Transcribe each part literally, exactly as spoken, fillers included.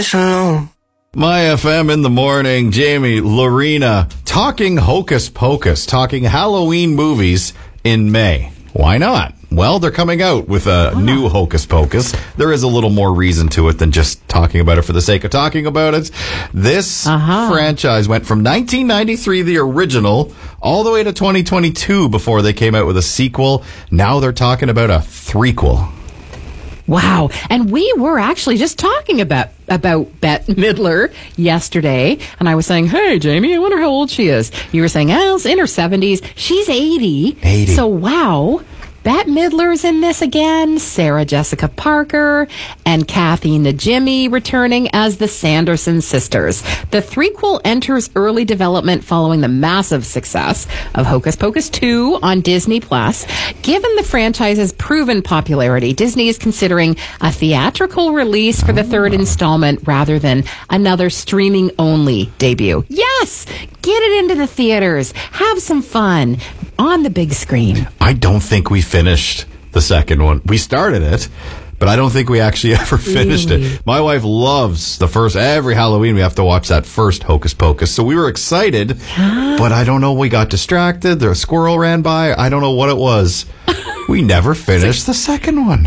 My F M in the morning, Jamie, Lorena, talking Hocus Pocus, talking Halloween movies in May. Why not? Well, they're coming out with a oh. new Hocus Pocus. There is a little more reason to it than just talking about it for the sake of talking about it. This uh-huh. franchise went from nineteen ninety-three, the original, all the way to twenty twenty-two before they came out with a sequel. Now they're talking about a threequel. Wow. And we were actually just talking about about Bette Midler yesterday. And I was saying, hey, Jamie, I wonder how old she is. You were saying, oh, it's in her seventies. She's eighty. eighty. So, wow. Bette Midler's in this again, Sarah Jessica Parker, and Kathy Najimy returning as the Sanderson sisters. The threequel enters early development following the massive success of Hocus Pocus two on Disney Plus. Given the franchise's proven popularity, Disney is considering a theatrical release for the third installment rather than another streaming-only debut. Yes! Get it into the theaters. Have some fun on the big screen. I don't think we finished the second one. We started it, but I don't think we actually ever finished really? it. My wife loves the first. Every Halloween we have to watch that first Hocus Pocus. So we were excited, huh? But I don't know. We got distracted. The squirrel ran by. I don't know what it was. We never finished the second one.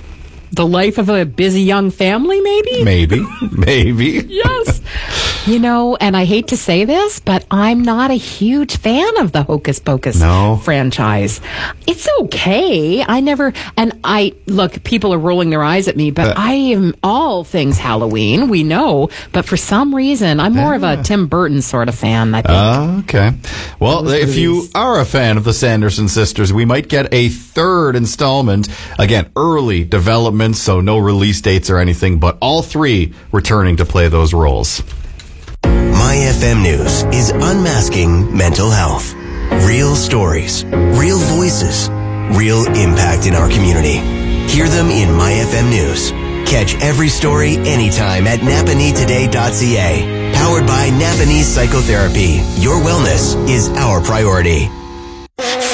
The life of a busy young family, maybe? Maybe. Maybe. Yes. You know, and I hate to say this, but I'm not a huge fan of the Hocus Pocus no. franchise. It's okay. I never, and I, look, people are rolling their eyes at me, but uh, I am all things Halloween, we know, but for some reason, I'm more yeah. of a Tim Burton sort of fan, I think. Uh, okay. Well, if movies. you are a fan of the Sanderson sisters, we might get a third installment. Again, early development, so no release dates or anything, but all three returning to play those roles. My F M News is unmasking mental health. Real stories, real voices, real impact in our community. Hear them in My F M News. Catch every story anytime at napanee today dot c a. Powered by Napanee Psychotherapy. Your wellness is our priority.